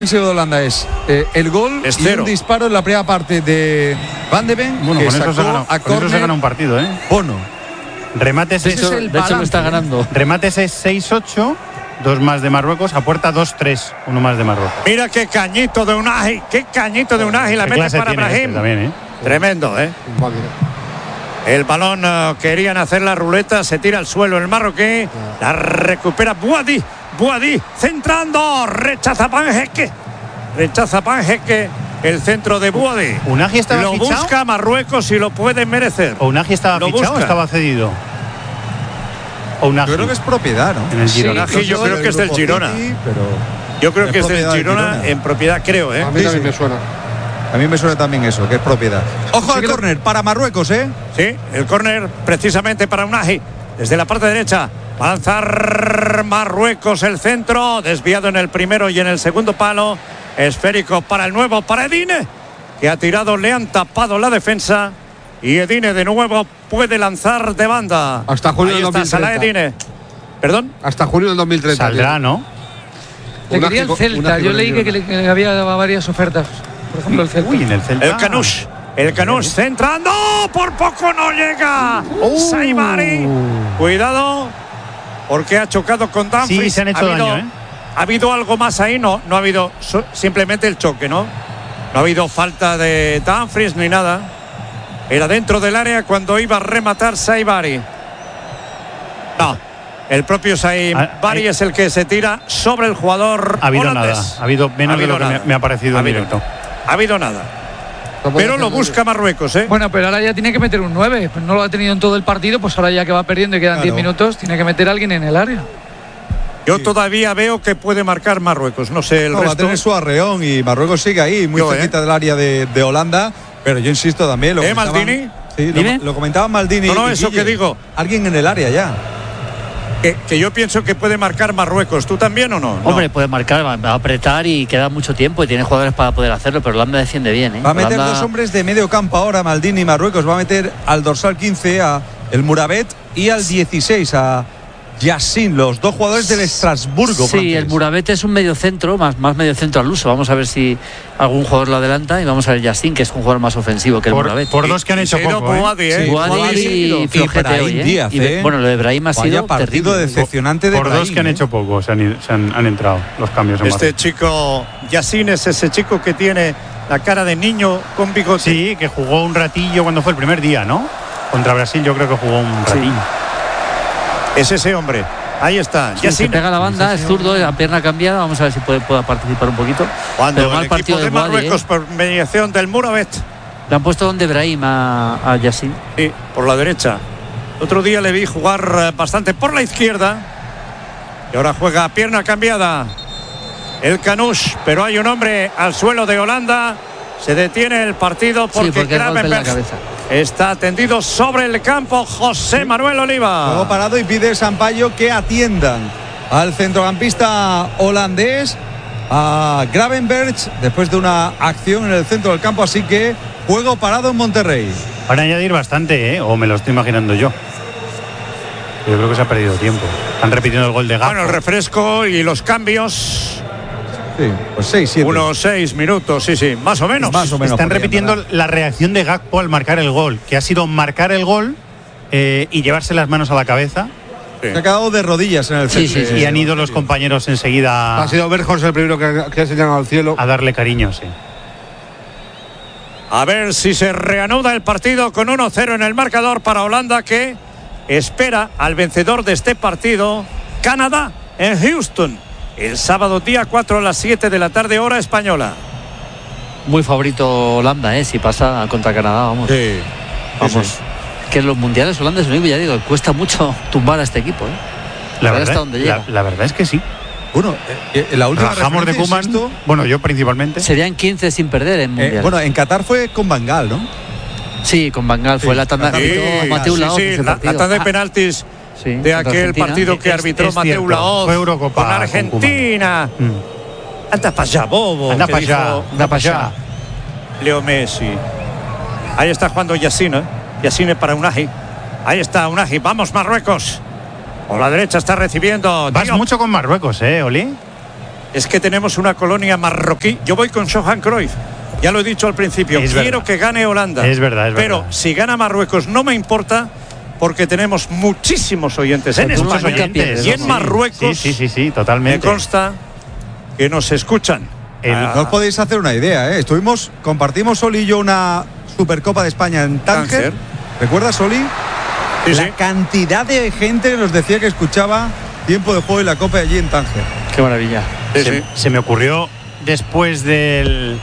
de Holanda es el gol y un disparo en la primera parte de Van de Ven. Bueno, que con eso se gana un partido, ¿eh? Bono. Remates de hecho lo está ganando. Remates es 6-8, 2 más de Marruecos, a puerta 2-3, 1 más de Marruecos. Mira qué cañito de Unai, la mete para Brahim. También, ¿eh? Tremendo, ¿eh? El balón, querían hacer la ruleta, se tira al suelo el marroquí, la recupera Bouadi, centrando, rechaza Panjeque, el centro de Bouadi. ¿Unai estaba lo fichado? Busca Marruecos y lo puede merecer. ¿O Unai estaba fichado o estaba cedido? Yo creo que es propiedad, ¿no? En el Girona. Sí, yo creo que es del Girona. Yo creo que es del Girona en propiedad, creo, ¿eh? A mí también me suena. A mí me suena también eso, que es propiedad. Ojo al córner para Marruecos, ¿eh? Sí, el córner precisamente para Unai. Desde la parte derecha va a lanzar Marruecos el centro. Desviado en el primero y en el segundo palo. Esférico para el nuevo, para Edine, que ha tirado, le han tapado la defensa. Y Edine de nuevo puede lanzar de banda. Hasta junio del 2030. Salah Edine. ¿Perdón? Hasta junio del 2030. Saldrá, ¿no? Le quería el Celta. Yo leí que había varias ofertas. Por ejemplo, el Celta. Uy, en el Celta. El Canush centrando. Por poco no llega. Saibari. Cuidado. Porque ha chocado con Dumfries. Sí, se han hecho daño, ¿eh? ¿Ha habido algo más ahí? No ha habido simplemente el choque, ¿no? No ha habido falta de Dumfries ni nada. Era dentro del área cuando iba a rematar Saibari. No. El propio Saibari es el que se tira sobre el jugador holandés. Nada. Ha habido menos de lo que me ha parecido en directo. Ha habido nada. Pero lo busca Marruecos, ¿eh? Bueno, pero ahora ya tiene que meter un 9. Pues no lo ha tenido en todo el partido, pues ahora ya que va perdiendo y quedan 10 minutos, tiene que meter a alguien en el área. Yo todavía veo que puede marcar Marruecos. No sé el resto. Va a tener su arreón y Marruecos sigue ahí, muy cerquita del área de Holanda. Pero yo insisto también. ¿Maldini? Sí, lo comentaba Maldini. No, eso Guille, que digo. Alguien en el área ya. Que yo pienso que puede marcar Marruecos. ¿Tú también o no? Hombre, puede marcar, va a apretar y queda mucho tiempo y tiene jugadores para poder hacerlo, pero Holanda defiende bien, ¿eh? Va a meter dos hombres de medio campo ahora, Maldini, Marruecos. Va a meter al dorsal 15 a el Mourabet y al 16 a Yassin, los dos jugadores del Estrasburgo. Sí, francés. El Mourabet es un mediocentro, más mediocentro al uso. Vamos a ver si algún jugador lo adelanta y vamos a ver Yassin, que es un jugador más ofensivo que el Mourabet. Por dos que han hecho poco, Bouadi y flojete hoy, Díaz, bueno, lo de Brahim ha sido partido terrible. decepcionante de Por Brahim, dos que han hecho poco, han entrado los cambios. Este chico, Yassin, es ese chico que tiene la cara de niño con bigote. Sí, que jugó un ratillo cuando fue el primer día, ¿no? Contra Brasil yo creo que jugó un ratillo. Es ese hombre. Ahí está. Sí, se pega la banda, es zurdo, la pierna cambiada. Vamos a ver si pueda participar un poquito. Cuando el equipo de Marruecos, por mediación del Mourabet, le han puesto donde Brahim a Yassin. Sí, por la derecha. Otro día le vi jugar bastante por la izquierda. Y ahora juega pierna cambiada el Canush. Pero hay un hombre al suelo de Holanda. Se detiene el partido porque Gravenberch está tendido sobre el campo. José Manuel Oliva. Juego parado y pide Sampaio que atiendan al centrocampista holandés, a Gravenberch, después de una acción en el centro del campo. Así que juego parado en Monterrey. Van a añadir bastante, ¿eh? O me lo estoy imaginando yo. Yo creo que se ha perdido tiempo. Están repitiendo el gol de Gakpo. Bueno, el refresco y los cambios. Sí, pues 6-7. Unos 6 minutos, sí, más o menos. Están repitiendo la reacción de Gakpo al marcar el gol, que ha sido marcar el gol y llevarse las manos a la cabeza. Sí. Se ha quedado de rodillas en el centro. Sí. Y han ido los compañeros enseguida. Ha sido Berjos el primero que ha señalado al cielo. A darle cariño, sí. A ver si se reanuda el partido con 1-0 en el marcador para Holanda, que espera al vencedor de este partido, Canadá, en Houston. El sábado día 4 a las 7 de la tarde, hora española. Muy favorito Holanda, si pasa contra Canadá, vamos. Sí. Vamos. Sí. Que en los mundiales holandeses, ya digo, cuesta mucho tumbar a este equipo, La verdad, hasta donde llega. La verdad es que sí. Bueno, la última Rajamos de Koeman, bueno, yo principalmente. Serían 15 sin perder en mundial. Bueno, en Qatar fue con Van Gaal, ¿no? Sí, con Van Gaal fue la tanda. Mateu Laoz, la tanda de penaltis. Sí, de aquel partido que arbitró Mateu Laoz con Argentina. Anda para allá, bobo. Anda para allá. Leo Messi. Ahí está jugando Yassin, Yassin para Unai. Ahí está Unai. Vamos, Marruecos. Por la derecha está recibiendo. Vas mucho con Marruecos, Oli. es que tenemos una colonia marroquí. Yo voy con Johan Cruyff. Ya lo he dicho al principio. Quiero que gane Holanda. Es verdad. Pero si gana Marruecos no me importa, porque tenemos muchísimos oyentes en España y en Marruecos. Sí, totalmente. Me consta que nos escuchan. No os podéis hacer una idea, ¿eh? Compartimos Soli y yo una Supercopa de España en Tánger. ¿Recuerdas, Soli? Sí, la cantidad de gente que nos decía que escuchaba Tiempo de Juego y la Copa allí en Tánger. Qué maravilla. Se me ocurrió después del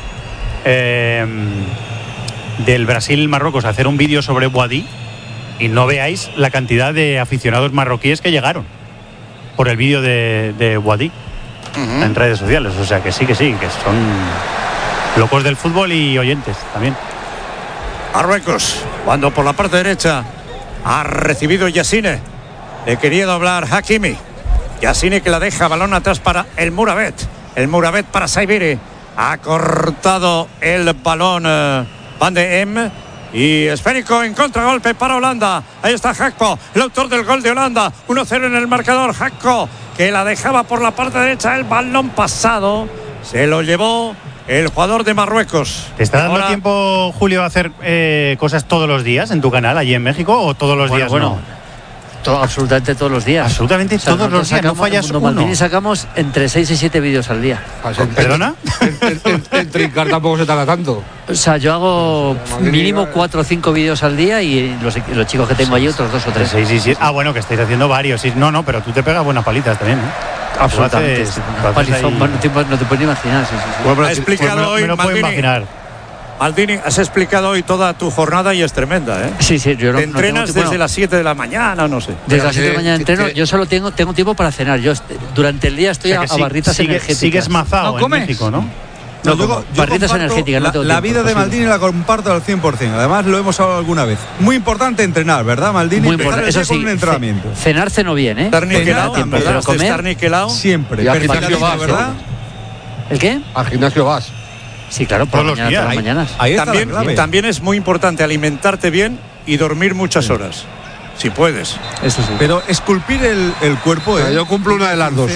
Brasil-Marruecos hacer un vídeo sobre Boadí, y no veáis la cantidad de aficionados marroquíes que llegaron por el vídeo de Boadí en redes sociales. O sea que sí, que son locos del fútbol y oyentes también. Marruecos, cuando por la parte derecha ha recibido Yassine, le quería doblar Hakimi. Yassine que la deja, balón atrás para el Mouravet para Saibiri. Ha cortado el balón Van de Em. Y esférico en contragolpe para Holanda. Ahí está Gakpo, el autor del gol de Holanda. 1-0 en el marcador. Gakpo, que la dejaba por la parte derecha. El balón pasado se lo llevó el jugador de Marruecos. ¿Te está dando tiempo, Julio, a hacer cosas todos los días en tu canal allí en México, o todos los días? Absolutamente todos los días. Absolutamente todos los días. No fallas uno. Maldini sacamos entre 6 y 7 vídeos al día. ¿Perdona? En trincar tampoco se tarda tanto. O sea, yo hago mínimo 4 o 5 vídeos al día, y los chicos que tengo allí otros 2 o 3. 6 y 7. Bueno, que estáis haciendo varios. No, pero tú te pegas buenas palitas también, ¿eh? Absolutamente. Palizón, no te puedes ni imaginar. Sí. Bueno, ha explicado hoy, me lo puedo imaginar. Maldini, has explicado hoy toda tu jornada y es tremenda, ¿eh? Sí, yo ¿Te entrenas desde las 7 de la mañana, no sé? Desde las 7 de la mañana entreno. Yo solo tengo tiempo para cenar. Yo durante el día estoy a barritas energéticas. Sigues mazado en México, ¿no? Yo barritas energéticas. La vida de Maldini la comparto al 100%. Además, lo hemos hablado alguna vez. Muy importante entrenar, ¿verdad, Maldini? Muy importante. Eso sí, con un entrenamiento. Cenar ceno bien, ¿eh? Estar niquelado, pero comer estar niquelado siempre. ¿Verdad? ¿El qué? Al gimnasio vas. Sí, claro, por todas las mañanas. También es muy importante alimentarte bien y dormir muchas horas, si puedes. Eso sí. Pero esculpir el cuerpo. Yo cumplo una de las dos.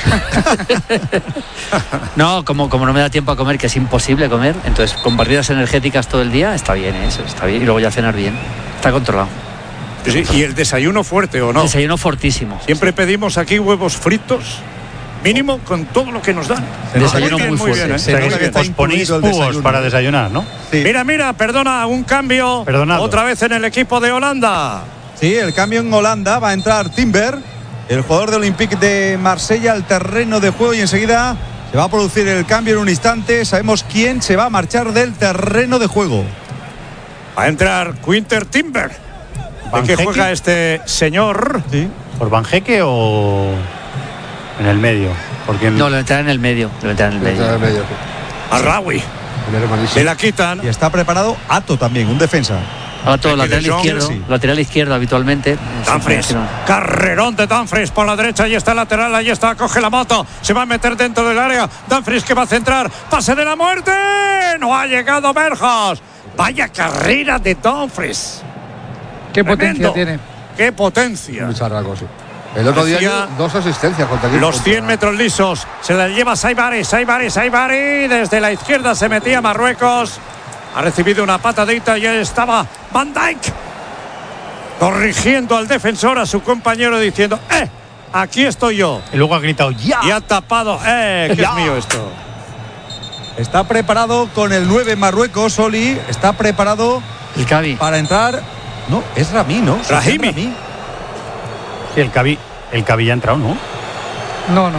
No, como no me da tiempo a comer, que es imposible comer, entonces con barridas energéticas todo el día está bien, eso está bien. Y luego ya cenar bien. Está controlado. Sí, ¿y el desayuno fuerte o no? Desayuno fortísimo. Siempre pedimos aquí huevos fritos. Mínimo con todo lo que nos dan. Desayuno muy fuerte. Os ponéis púos para desayunar, ¿no? Sí. Mira, perdona, un cambio. Perdonado. Otra vez en el equipo de Holanda. Sí, el cambio en Holanda. Va a entrar Timber, el jugador de Olympique de Marsella, al terreno de juego, y enseguida se va a producir el cambio en un instante. Sabemos quién se va a marchar del terreno de juego. Va a entrar Quinter Timber. ¿De qué juega este señor? Sí. ¿Por Banjeque o en el medio? Porque no, lo meterá en el medio. Arraoui. Se la quitan. Y está preparado Ato también, un defensa. Ato, lateral izquierdo habitualmente. Dumfries. Carrerón de Dumfries por la derecha. Ahí está lateral, ahí está, coge la moto. Se va a meter dentro del área. Dumfries que va a centrar. Pase de la muerte. No ha llegado Berjos. Vaya carrera de Dumfries. Qué potencia tiene. Qué potencia. Mucha racosa. El otro día 2 asistencias contra los 100 metros lisos. Se la lleva Saibari. Desde la izquierda se metía Marruecos. Ha recibido una patadita y ahí estaba Van Dijk corrigiendo al defensor, a su compañero, diciendo aquí estoy yo. Y luego ha gritado ¡ya! Y ha tapado que es mío esto. Está preparado con el 9 Marruecos, Soli. Está preparado el Cavi para entrar. No, es Rami, ¿no? Rahimi. Sí, el Cavi ya ha entrado, ¿no? No.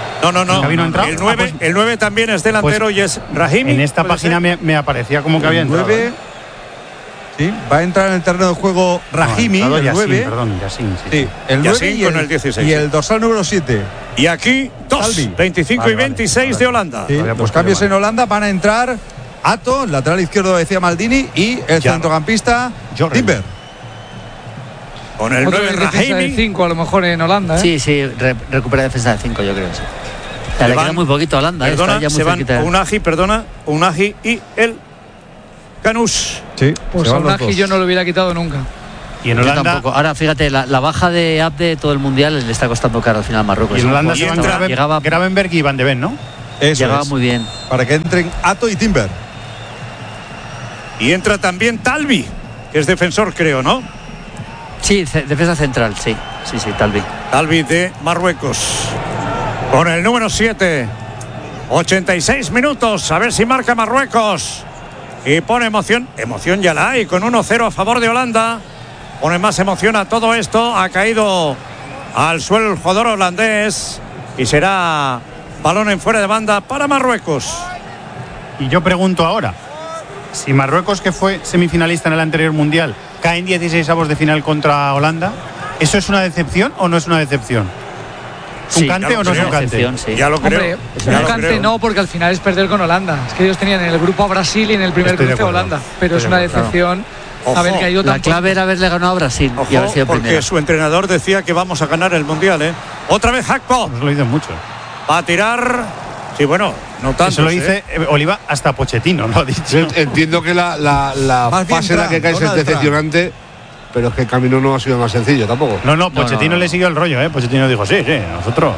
El 9 también es delantero, y es Rahimi. En esta página me aparecía como que había entrado. 9, sí, va a entrar en el terreno de juego Rahimi, el 9. Perdón, Yassin. Sí, el 9 y con el 16. Y el dorsal número 7. Y aquí 2, 25 y 26 de Holanda. Sí, los cambios en Holanda van a entrar Ato, lateral izquierdo, decía Maldini, y el centrocampista Timber. Con el 9 Rahimi. De 5 a lo mejor en Holanda. Sí, recupera defensa de 5, yo creo. Sí. Le queda muy poquito a Holanda. Perdona, está ya muy se van cerquita. Unagi y el Canús. Sí, pues a Unagi yo no lo hubiera quitado nunca. Y en Yo Holanda, tampoco. Ahora, fíjate, la baja de Abde todo el mundial le está costando caro al final a Marruecos. y en Holanda Y se van entra- Gravenberg y Van de Ven, ¿no? Eso llegaba es. muy bien. Para que entren Ato y Timber. Y entra también Talbi, que es defensor, creo, ¿no? Sí, defensa central, sí, Talvi. Talbi de Marruecos. Con el número 7. 86 minutos. A ver si marca Marruecos. Y pone emoción. Emoción ya la hay. Con 1-0 a favor de Holanda. Pone más emoción a todo esto. Ha caído al suelo el jugador holandés. Y será balón en fuera de banda para Marruecos. Y yo pregunto ahora, si Marruecos, que fue semifinalista en el anterior Mundial, cae en 16avos de final contra Holanda, ¿eso es una decepción o no es una decepción? ¿Es un Sí, cante ya lo o no es creo. un cante? Decepción, sí. Ya lo creo. Hombre, Ya un lo cante creo. no, porque al final es perder con Holanda. Es que ellos tenían en el grupo a Brasil y en el primer Estoy de cruce a acuerdo. Holanda. Pero es Estoy una de acuerdo. decepción Ojo, haber caído La tan clave era haberle ganado a Brasil y haber Ojo, sido porque primero. su entrenador decía que vamos a ganar el Mundial, ¿eh? Otra vez Hakpo. Nos lo dicen mucho. Va a tirar. Sí, bueno, no tanto. Eso lo dice Oliva hasta Pochettino, lo ha dicho. Entiendo que la Más bien fase en la que caes es Donald Trump. decepcionante, pero es que el camino no ha sido más sencillo tampoco. No, Pochettino no. le siguió el rollo, ¿eh? Pochettino dijo, sí, nosotros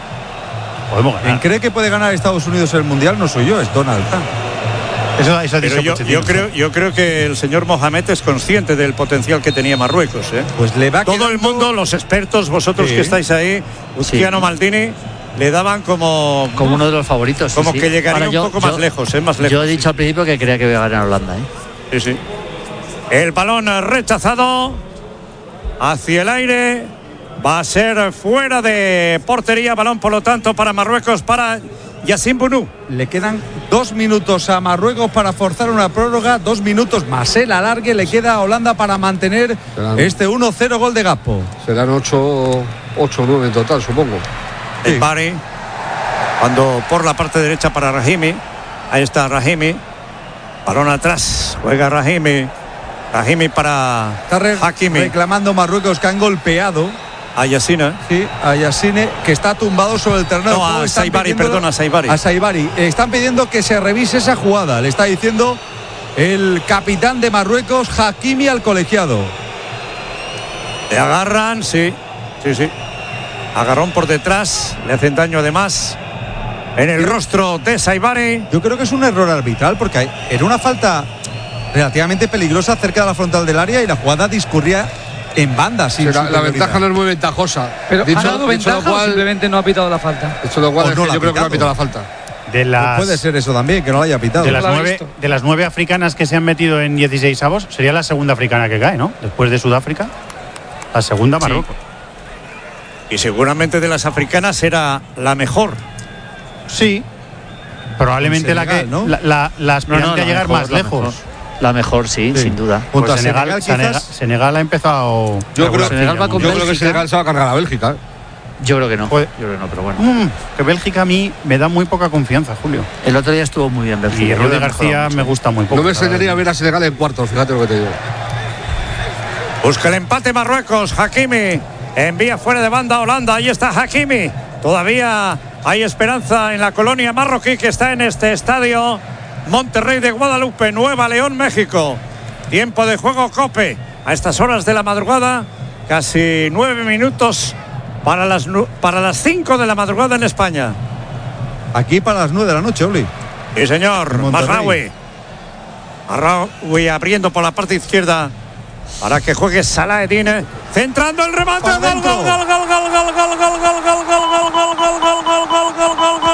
podemos Quien ganar. cree que puede ganar Estados Unidos el Mundial no soy yo, es Donald Trump. Eso ha dicho Pero Pochettino. yo creo que el señor Mohamed es consciente del potencial que tenía Marruecos, ¿eh? Pues le va Todo el quedando- mundo, los expertos, vosotros Sí. que estáis ahí, Luciano Maldini, le daban como Como uno de los favoritos. como sí. que llegaría Ahora, un poco más lejos, más lejos. Yo he dicho al principio que creía que iba a ganar Holanda. Sí, sí. El balón rechazado hacia el aire. Va a ser fuera de portería. Balón, por lo tanto, para Marruecos, para Yacine Bounou. Le quedan 2 minutos a Marruecos para forzar una prórroga, 2 minutos más el alargue, le queda a Holanda para mantener Serán- este 1-0 gol de Gakpo. Serán 8 o 9 en total, supongo. Sí. El Bari. Cuando por la parte derecha para Rahimi. Ahí está Rahimi. Balón atrás. Juega Rahimi. Rahimi para Está Hakimi. reclamando Marruecos que han golpeado, A Yassine. sí, a Yassine, que está tumbado sobre el terreno. No, de juego. a Están Saibari, pidiéndolo- perdón, a Saibari. A Saibari. Están pidiendo que se revise esa jugada. Le está diciendo el capitán de Marruecos, Hakimi, al colegiado. Le agarran, sí. Sí. Agarrón por detrás. Le hacen daño además. En el rostro de Saibari. Yo creo que es un error arbitral porque era una falta relativamente peligrosa cerca de la frontal del área y la jugada discurría en banda. Sin La superioridad. ventaja no es muy ventajosa. Pero ¿ha dado dicho ventaja lo o cual, simplemente no ha pitado la falta? dicho lo cual O es no que la yo ha creo que no ha pitado. pitado la falta. De las, Pues puede ser eso también, que no la haya pitado. de las lo ha nueve, visto. de las 9 africanas que se han metido en 16avos, sería la segunda africana que cae, ¿no? Después de Sudáfrica, la segunda Marruecos. Y seguramente de las africanas era la mejor. Sí. Probablemente la que Senegal, ¿no? la aspirante a llegar mejor, más la lejos. mejor. La mejor, sí, Sí. sin duda. Junto Pues a Senegal, quizás. Senegal ha empezado. Yo regular. creo- Senegal va con Yo creo que Bélgica. Senegal se va a cargar a Bélgica. Yo creo que no. Puede- Yo creo que no, pero bueno. Que Bélgica a mí me da muy poca confianza, Julio. El otro día estuvo muy bien Bélgica. Y Yo Rudy creo que ha García mejorado me mucho. gusta muy poco. No me la verdad. extrañaría ver a Senegal en cuartos, fíjate lo que te digo. Busca el empate Marruecos. Hakimi envía fuera de banda a Holanda. Ahí está Hakimi. Todavía hay esperanza en la colonia marroquí que está en este estadio Monterrey de Guadalupe, Nueva León, México. Tiempo de juego Cope. A estas horas de la madrugada, casi 9 minutos para las 5 de la madrugada en España. Aquí para las 9 de la noche, Oli. Sí, señor. En Monterrey. Mazraoui abriendo por la parte izquierda para que juegue Salahedin, centrando el remate. Para Gol, dentro. gol, gol, gol, gol, gol, gol, gol, gol, gol, gol, gol, gol, gol, gol, gol, gol, gol, gol,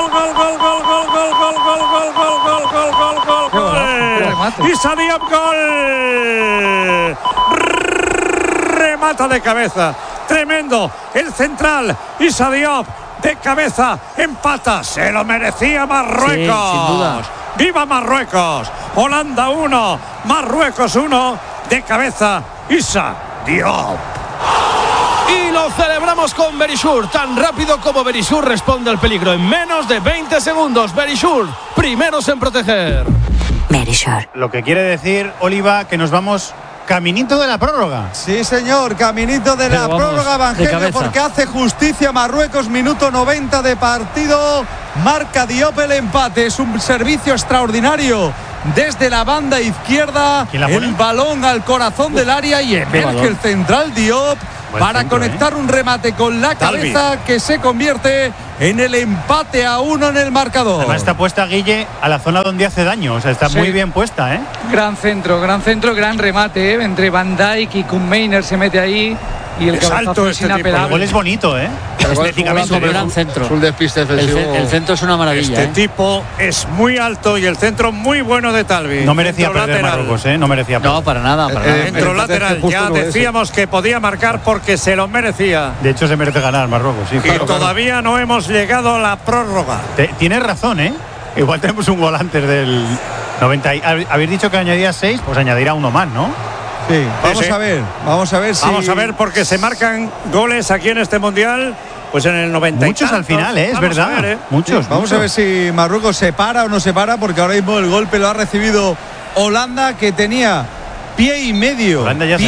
gol. Issa Diop, gol. Remata de cabeza. Tremendo. El central. Issa Diop de cabeza. Empata. Se lo merecía Marruecos. Sí, sin duda. ¡Viva Marruecos! Holanda 1, Marruecos 1, de cabeza Issa Diop. Y lo celebramos con Verisur. Tan rápido como Verisur responde al peligro en menos de 20 segundos. Verisur, primeros en proteger. Verisur. Lo que quiere decir, Oliva, que nos vamos caminito de la prórroga. Sí, señor, caminito de Pero la vamos, prórroga, de Evangelio, cabeza. porque hace justicia Marruecos, minuto 90 de partido. Marca Diop el empate, es un servicio extraordinario desde la banda izquierda. ¿Quién la pone? El balón al corazón del área y emerge el central Diop para centro, conectar un remate con la Talvi. cabeza que se convierte en el empate a 1 en el marcador. Además está puesta, Guille, a la zona donde hace daño. O sea, está Sí. muy bien puesta, ¿eh? Gran centro, gran remate, ¿eh? Entre Van Dijk y Koen Meiner se mete ahí y el Es alto cabezazo es este tipo. El inapelable. gol es bonito, ¿eh? Estéticamente. un gran centro. Es un despiste defensivo. El centro es una maravilla. Este tipo es muy alto y el centro muy bueno de Talvi. No merecía Centro perder lateral. Marruecos, ¿eh? No merecía perder. No, para nada, para nada. Centro El lateral. justo Ya no es. decíamos que podía marcar porque se lo merecía. De hecho, se merece ganar Marruecos, sí. Y todavía no hemos llegado a la prórroga. Tienes razón, ¿eh? Igual tenemos un gol antes del 90. Habéis dicho que añadía 6, pues añadirá uno más, ¿no? Sí, vamos sí. a ver si. Vamos a ver porque se marcan goles aquí en este mundial. Pues en el 90. y Muchos al tantos. final, ¿eh? Es Vamos verdad. a ver, ¿eh? Muchos. Vamos a ver si Marruecos se para o no se para, porque ahora mismo el golpe lo ha recibido Holanda, que tenía pie y medio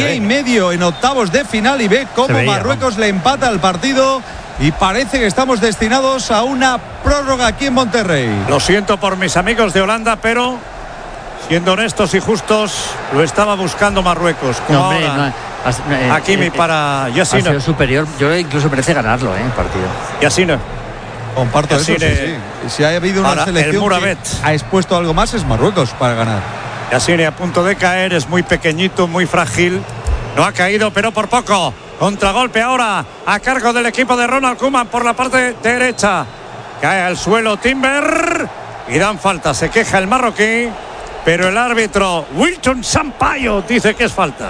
en octavos de final, y ve cómo Marruecos le empata el partido y parece que estamos destinados a una prórroga aquí en Monterrey. Lo siento por mis amigos de Holanda, pero siendo honestos y justos, lo estaba buscando Marruecos. Como No, hombre, ahora. no, Hakimi para ha Yassine. sido superior. Yo incluso merece ganarlo, el partido. Yassine. Comparto eso, sí, sí. Y si ha habido una Ahora, el selección Muravet. que ha expuesto algo más, es Marruecos para ganar. Yassine a punto de caer, es muy pequeñito, muy frágil. No ha caído, pero por poco. Contragolpe ahora a cargo del equipo de Ronald Koeman por la parte derecha. Cae al suelo Timber y dan falta. Se queja el marroquí, pero el árbitro Wilton Sampaio dice que es falta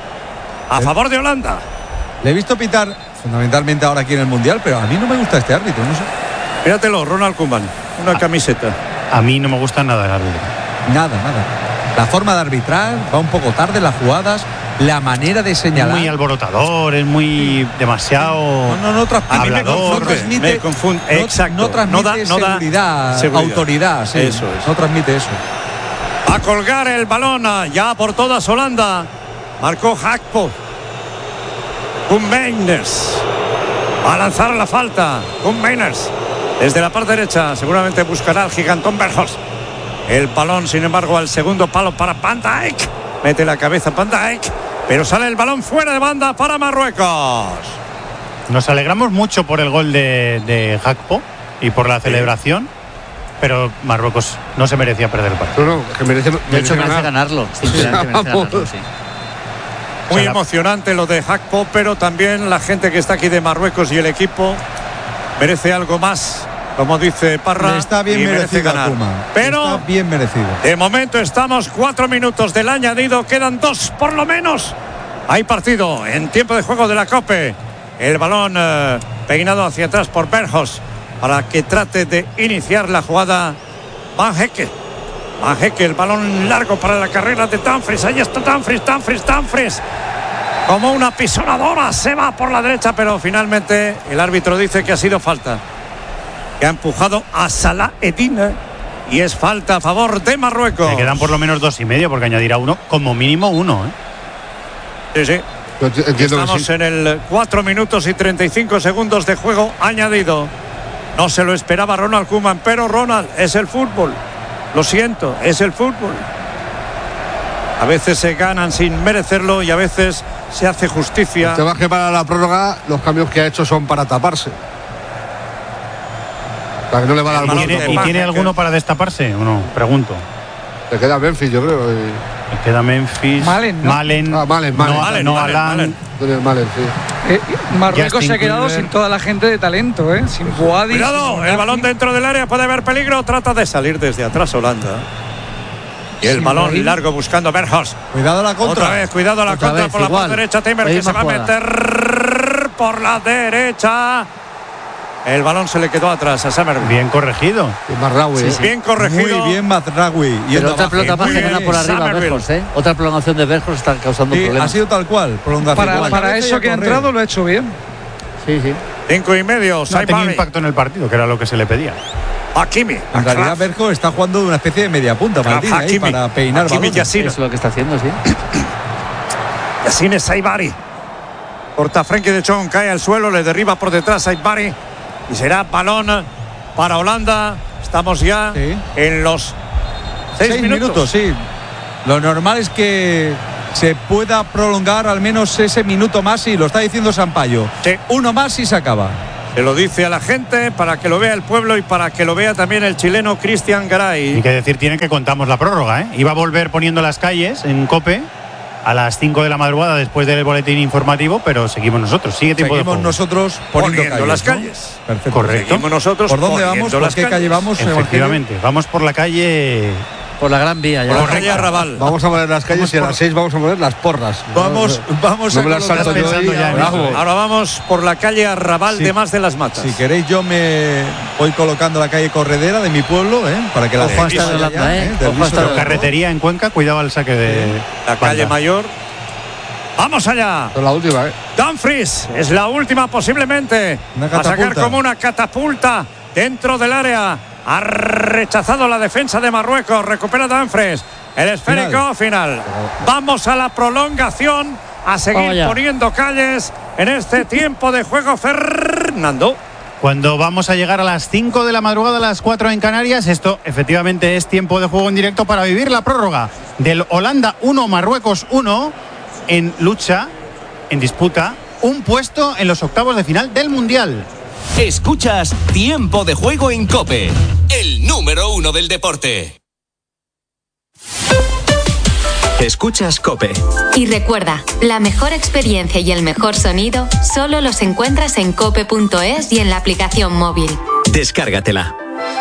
a favor de Holanda. Le he visto pitar fundamentalmente ahora aquí en el Mundial, pero a mí no me gusta este árbitro, no sé. Míratelo, Ronald Koeman, una camiseta. A mí no me gusta nada el árbitro. Nada. La forma de arbitrar, va un poco tarde las jugadas, la manera de señalar. Muy alborotador, es muy demasiado No transmite, hablador. Me confunde. Exacto. No transmite no da seguridad, autoridad. Sí, eso es. No transmite eso. A colgar el balón ya por todas Holanda. Marcó Hakpo. Koen Meijers. Va a lanzar la falta. Koen Meijers. Desde la parte derecha seguramente buscará al gigantón Bergos. El balón, sin embargo, al segundo palo para Van Dijk. Mete la cabeza Van Dijk. Pero sale el balón fuera de banda para Marruecos. Nos alegramos mucho por el gol de Hakpo y por la celebración, pero Marruecos no se merecía perder el partido. No, que merece De hecho, merece ganarlo. Sinceramente, merece ganarlo, sí. Muy emocionante lo de Hakpo, pero también la gente que está aquí de Marruecos y el equipo merece algo más, como dice Parra. Le está bien y merece merecido a ganar. Koeman. Pero está bien merecido. de momento estamos 4 minutos del añadido, quedan 2 por lo menos. Hay partido en tiempo de juego de la COPE. El balón peinado hacia atrás por Bergos para que trate de iniciar la jugada Van Hecke. Van Hecke, el balón largo para la carrera de Dumfries. Ahí está Dumfries. Como una pisonadora se va por la derecha, pero finalmente el árbitro dice que ha sido falta. Que ha empujado a Salah Eddin y es falta a favor de Marruecos. Le quedan por lo menos 2,5 porque añadirá uno, como mínimo uno, ¿eh? Sí. Yo entiendo Estamos que sí. en el 4 minutos y 35 segundos de juego añadido. No se lo esperaba Ronald Koeman, pero Ronald, es el fútbol. Lo siento, es el fútbol. A veces se ganan sin merecerlo y a veces se hace justicia. El tema es que para la prórroga los cambios que ha hecho son para taparse. Para que no le va a dar balón mucho. de ¿Y Van tiene Hecke. alguno para destaparse o no? Pregunto. Le queda Memphis, yo creo. Le queda Memphis, Malen, ¿no? Malen, Malen. Malen. Malen, sí. Marruecos Justin se ha quedado Kluivert. sin toda la gente de talento, ¿eh? Sin Boadi. Cuidado, el balón dentro del área, puede haber peligro. Trata de salir desde atrás Holanda. Y el Sin balón Brahim. largo buscando Bergos. Cuidado la contra. Otra vez, cuidado la Otra contra vez, por la igual. parte derecha. Timber La que se misma va a meter por la derecha. El balón se le quedó atrás a Summerville. bien corregido. Y Marraoui, Bien corregido. Muy bien Mazraoui. Pero otra pelota más muy que bien, gana por arriba Summerville. Bergos, ¿eh? Otra prolongación de Bergos está causando Sí, ha problemas. sido tal cual. Prolongación. Con la Para cabeza y eso a que ha correr. entrado lo ha hecho bien. Sí. 5,5. No ha tenido Saibari. impacto en el partido, que era lo que se le pedía. Hakimi. En realidad, Berjo está jugando de una especie de media punta, Martín, ahí, Hakimi. para peinar Hakimi balones. Yassine. Es lo que está haciendo, sí. Yassine Saibari. Corta Frenkie de Jong, cae al suelo, le derriba por detrás Saibari. Y será balón para Holanda. Estamos ya Sí. en los 6 minutos. Sí. Lo normal es que se pueda prolongar al menos ese minuto más, y lo está diciendo Sampaio. Sí. Uno más y se acaba. Se lo dice a la gente para que lo vea el pueblo y para que lo vea también el chileno Cristian Garay. Hay que decir, tienen que contamos la prórroga, ¿eh? Iba a volver poniendo las calles en COPE a las 5 de la madrugada después del boletín informativo, pero seguimos nosotros. Sigue tiempo de juego. Nosotros poniendo las calles. ¿No? Perfecto. Correcto. Seguimos nosotros. ¿Por dónde vamos? ¿Por qué calle vamos? Efectivamente, vamos por la calle. Por la Gran Vía. Por la calle Arrabal. Vamos a poner las calles y a las 6 vamos a poner las porras. Vamos no me las salto yo pensando ya en eso. Ahora vamos por la calle Arrabal de Mas de las Matas. Si queréis, yo me voy colocando la calle Corredera de mi pueblo, para que la Ojo hasta de Holanda, Carretería en Cuenca, cuidado al saque de la calle Mayor. ¡Vamos allá! Es la última, Dumfries es la última posiblemente. A sacar como una catapulta dentro del área. Ha rechazado la defensa de Marruecos. Recupera Dumfries. El esférico final. Vamos a la prolongación. A seguir poniendo calles en este tiempo de juego, Fernando. Cuando vamos a llegar a las 5 de la madrugada, a las 4 en Canarias, esto efectivamente es tiempo de juego en directo para vivir la prórroga del Holanda 1, Marruecos 1, en lucha, en disputa, un puesto en los octavos de final del Mundial. Escuchas Tiempo de Juego en COPE, el número 1 del deporte. Escuchas COPE. Y recuerda, la mejor experiencia y el mejor sonido solo los encuentras en cope.es y en la aplicación móvil. Descárgatela.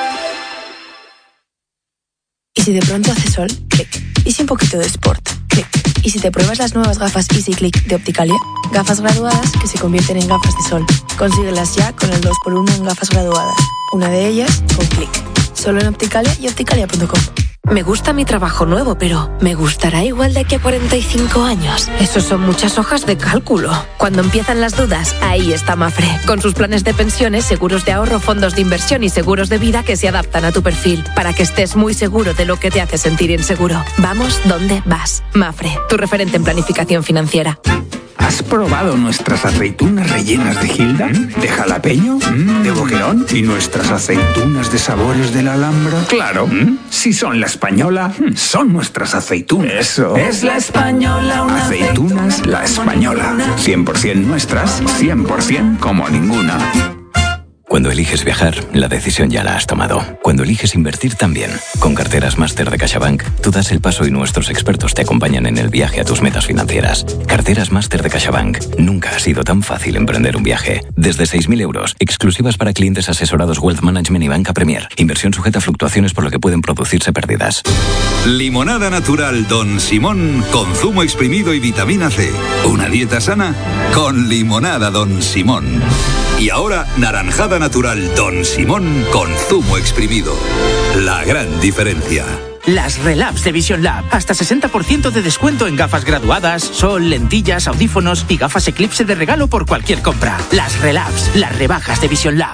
¿Y si de pronto hace sol? Clic. ¿Y si un poquito de sport? Clic. ¿Y si te pruebas las nuevas gafas Easy Click de Opticalia? Gafas graduadas que se convierten en gafas de sol. Consíguelas ya con el 2x1 en gafas graduadas. Una de ellas con Clic. Solo en Opticalia y opticalia.com. Me gusta mi trabajo nuevo, pero ¿me gustará igual de aquí a 45 años? Eso son muchas hojas de cálculo. Cuando empiezan las dudas, ahí está Mapfre. Con sus planes de pensiones, seguros de ahorro, fondos de inversión y seguros de vida que se adaptan a tu perfil, para que estés muy seguro de lo que te hace sentir inseguro. Vamos donde vas. Mapfre, tu referente en planificación financiera. ¿Has probado nuestras aceitunas rellenas de Gilda? ¿De jalapeño? ¿De boquerón? ¿Y nuestras aceitunas de sabores de la Alhambra? Claro. Si son la española, son nuestras aceitunas. Eso. Es la española. Una aceitunas la española. 100% nuestras, 100% como ninguna. Cuando eliges viajar, la decisión ya la has tomado. Cuando eliges invertir también. Con Carteras Máster de CaixaBank, tú das el paso y nuestros expertos te acompañan en el viaje a tus metas financieras. Carteras Máster de CaixaBank. Nunca ha sido tan fácil emprender un viaje. Desde 6.000 euros, exclusivas para clientes asesorados Wealth Management y Banca Premier. Inversión sujeta a fluctuaciones por lo que pueden producirse pérdidas. Limonada natural Don Simón con zumo exprimido y vitamina C. Una dieta sana con limonada Don Simón. Y ahora, naranjada natural Don Simón con zumo exprimido. La gran diferencia. Las Relabs de Vision Lab. Hasta 60% de descuento en gafas graduadas, sol, lentillas, audífonos y gafas Eclipse de regalo por cualquier compra. Las Relabs, las rebajas de Vision Lab.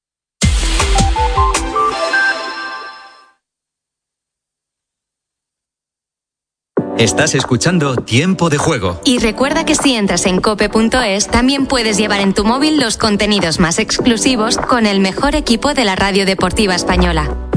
Estás escuchando Tiempo de Juego. Y recuerda que si entras en cope.es, también puedes llevar en tu móvil los contenidos más exclusivos con el mejor equipo de la radio deportiva española.